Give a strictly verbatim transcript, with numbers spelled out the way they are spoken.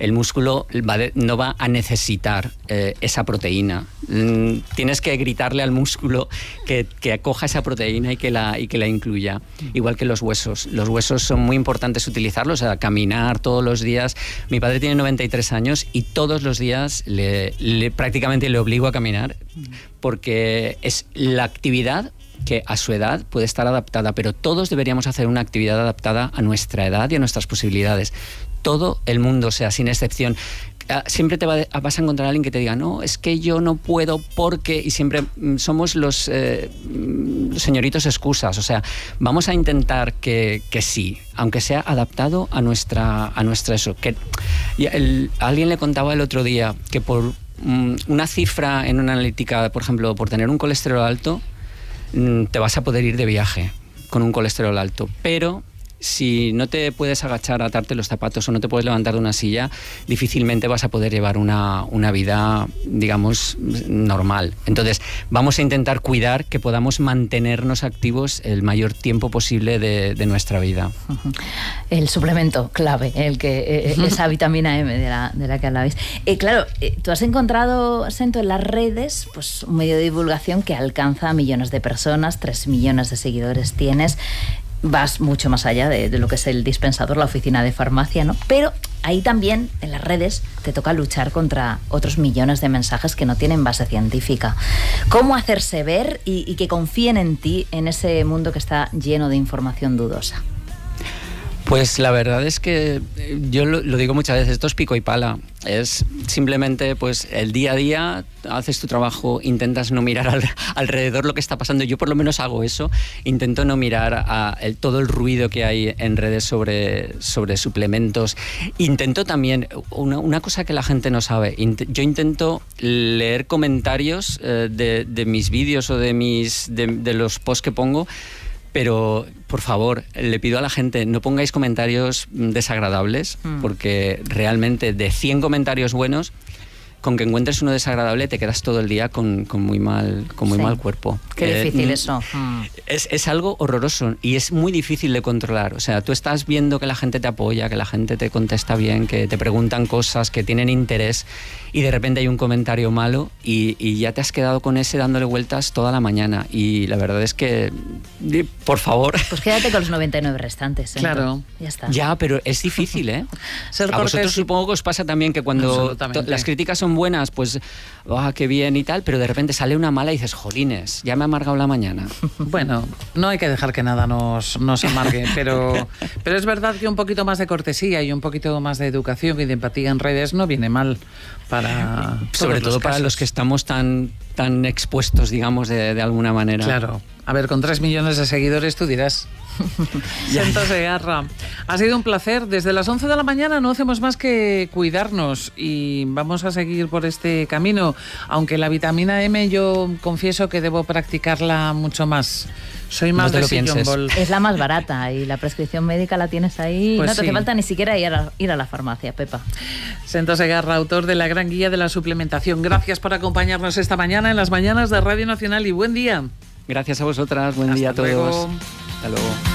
el músculo va de, no va a necesitar eh, esa proteína. Mm, tienes que gritarle al músculo que, que acoja esa proteína y que, la, y que la incluya. Igual que los huesos. Los huesos son muy importantes utilizarlos, o sea, caminar todos los días. Mi padre tiene noventa y tres años y todos los días le, le, prácticamente le obligo a caminar, porque es la actividad que a su edad puede estar adaptada, pero todos deberíamos hacer una actividad adaptada a nuestra edad y a nuestras posibilidades. Todo el mundo, o sea, sin excepción. Siempre te va a, vas a encontrar a alguien que te diga, no, es que yo no puedo porque... Y siempre somos los eh, señoritos excusas. O sea, vamos a intentar que, que sí, aunque sea adaptado a nuestra, a nuestra eso. Que, y el, a alguien le contaba el otro día que por um, una cifra en una analítica, por ejemplo, por tener un colesterol alto, te vas a poder ir de viaje con un colesterol alto, pero si no te puedes agachar a atarte los zapatos o no te puedes levantar de una silla, difícilmente vas a poder llevar una, una vida, digamos, normal. Entonces, vamos a intentar cuidar que podamos mantenernos activos el mayor tiempo posible de, de nuestra vida. El suplemento clave, el que eh, esa vitamina eme de la, de la que hablabais. Eh, claro, eh, tú has encontrado, Sento, en las redes, pues un medio de divulgación que alcanza a millones de personas, tres millones de seguidores tienes. Vas mucho más allá de, de lo que es el dispensador, la oficina de farmacia, ¿no? Pero ahí también, en las redes, te toca luchar contra otros millones de mensajes que no tienen base científica. ¿Cómo hacerse ver y, y que confíen en ti en ese mundo que está lleno de información dudosa? Pues la verdad es que yo lo, lo digo muchas veces, esto es pico y pala. Es simplemente pues el día a día, haces tu trabajo, intentas no mirar al, alrededor lo que está pasando. Yo por lo menos hago eso, intento no mirar a el, todo el ruido que hay en redes sobre, sobre suplementos. Intento también, una, una cosa que la gente no sabe, int, yo intento leer comentarios eh, de, de mis vídeos o de, mis, de, de los posts que pongo. Pero, por favor, le pido a la gente, no pongáis comentarios desagradables, mm. porque realmente de cien comentarios buenos, con que encuentres uno desagradable te quedas todo el día con, con muy mal con muy sí. mal cuerpo. Qué eh, difícil eso. Mm. Es, es algo horroroso y es muy difícil de controlar. O sea, tú estás viendo que la gente te apoya, que la gente te contesta bien, que te preguntan cosas, que tienen interés, y de repente hay un comentario malo y, y ya te has quedado con ese dándole vueltas toda la mañana. Y la verdad es que, por favor... Pues quédate con los noventa y nueve restantes. ¿eh? Claro. Ya está. Ya, pero es difícil, ¿eh? Ser a vosotros supongo que os pasa también que cuando las críticas son buenas, pues, oh, qué bien y tal, pero de repente sale una mala y dices, jolines, ya me ha amargado la mañana. Bueno, no hay que dejar que nada nos, nos amargue, pero, pero es verdad que un poquito más de cortesía y un poquito más de educación y de empatía en redes no viene mal para... Sobre todo para los que estamos tan, tan expuestos, digamos, de, de alguna manera. Claro. A ver, con tres millones de seguidores tú dirás... Sento Segarra, ha sido un placer. Desde las once de la mañana no hacemos más que cuidarnos y vamos a seguir por este camino, aunque la vitamina eme yo confieso que debo practicarla mucho más. Soy más no de sillón bol. Es la más barata y la prescripción médica la tienes ahí. Pues no te sí. hace falta ni siquiera ir a, ir a la farmacia, Pepa. Sento Segarra, autor de la gran guía de la suplementación. Gracias por acompañarnos esta mañana en las mañanas de Radio Nacional y buen día. Gracias a vosotras, buen Hasta día a todos. Luego. Hasta luego.